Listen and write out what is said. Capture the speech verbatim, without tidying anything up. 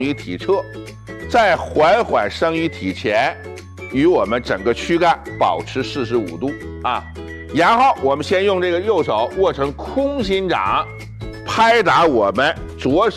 于体侧，再缓缓升于体前，与我们整个躯干保持四十五度啊。然后我们先用这个右手握成空心掌，拍打我们左手